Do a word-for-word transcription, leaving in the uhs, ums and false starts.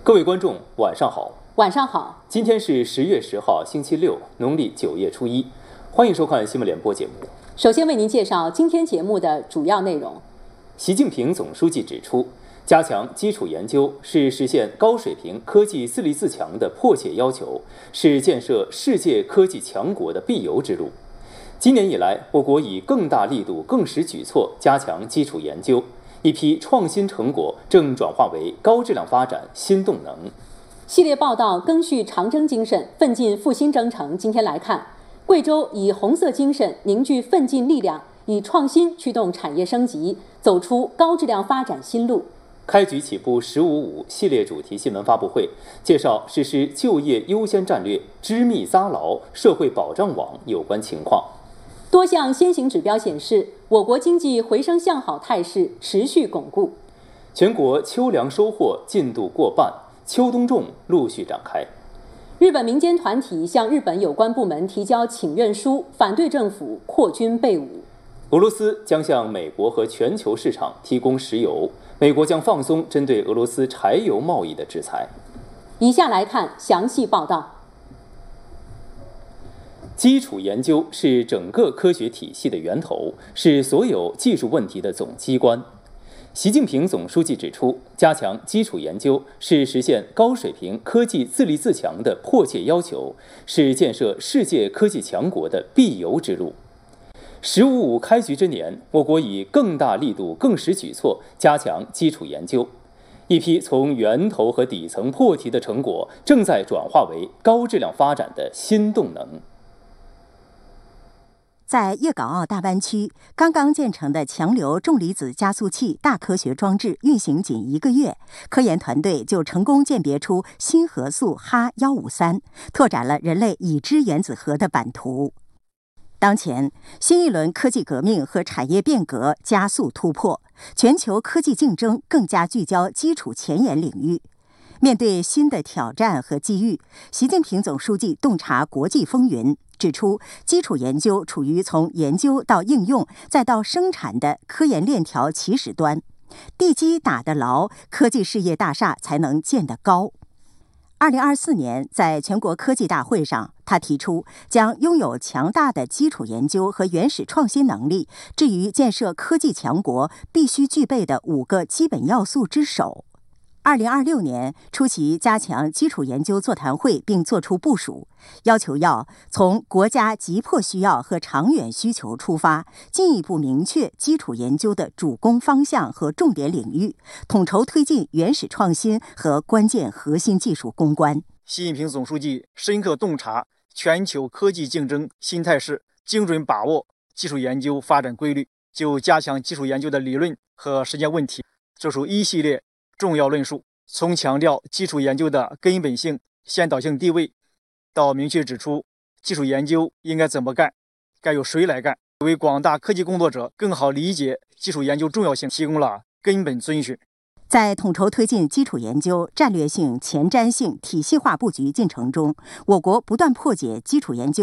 各位观众，晚上好。 晚上好。 今天是十月十号，星期六，农历九月初一。欢迎收看新闻联播节目。 首先为您介绍今天节目的主要内容。 习近平总书记指出，加强基础研究是实现高水平科技自立自强的迫切要求，是建设世界科技强国的必由之路。今年以来，我国以更大力度、更实举措加强基础研究，一批创新成果正转化为高质量发展新动能。 系列报道赓续长征精神，奋进复兴征程。今天来看，贵州以红色精神凝聚奋进力量，以创新驱动产业升级，走出高质量发展新路。 开局起步“十五五”系列主题新闻发布会，介绍实施就业优先战略、织密扎牢社会保障网有关情况。 多项先行指标显示，我国经济回升向好态势持续巩固。 全国秋粮收获进度过半，秋冬种陆续展开。 日本民间团体向日本有关部门提交请愿书，反对政府扩军备武。 俄罗斯将向美国和全球市场提供石油，美国将放松针对俄罗斯柴油贸易的制裁。 以下来看详细报道。 基础研究是整个科学体系的源头，是所有技术问题的总机关。习近平总书记指出，加强基础研究是实现高水平科技自立自强的迫切要求，是建设世界科技强国的必由之路。十五五开局之年，我国以更大力度、更实举措加强基础研究，一批从源头和底层破题的成果正在转化为高质量发展的新动能。 在粤港澳大湾区刚刚建成的强流重离子加速器大科学装置运行仅一个月，科研团队就成功鉴别出新核素哈一五三，拓展了人类已知原子核的版图。当前，新一轮科技革命和产业变革加速突破，全球科技竞争更加聚焦基础前沿领域。面对新的挑战和机遇，习近平总书记洞察国际风云，指出，基础研究处于从研究到应用再到生产的科研链条起始端，地基打得牢，科技事业大厦才能建得高。二零二四年，在全国科技大会上，他提出将拥有强大的基础研究和原始创新能力置于建设科技强国必须具备的五个基本要素之首。二零二六年出席加强基础研究座谈会，并作出部署，要求要从国家急迫需要和长远需求出发，进一步明确基础研究的主攻方向和重点领域，统筹推进原始创新和关键核心技术攻关。 习近平总书记深刻洞察全球科技竞争新态势，精准把握基础研究发展规律，就加强基础研究的理论和实践问题作出一系列重要论述，从强调基础研究的根本性、先导性地位，到明确指出基础研究应该怎么干，该由谁来干，为广大科技工作者更好理解基础研究重要性提供了根本遵循。 在统筹推进基础研究战略性、前瞻性、体系化布局进程中，我国不断破解基础研究